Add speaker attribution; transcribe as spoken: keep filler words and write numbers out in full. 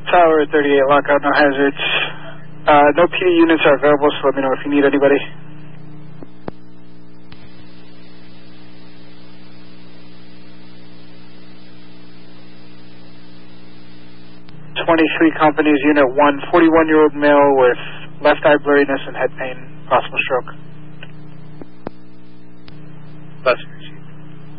Speaker 1: Tower thirty-eight, lockout, no hazards. Uh, no P D units are available, so let me know if you need anybody. twenty-three companies, unit one, forty-one-year-old male with left eye blurriness and head pain, possible stroke.
Speaker 2: That's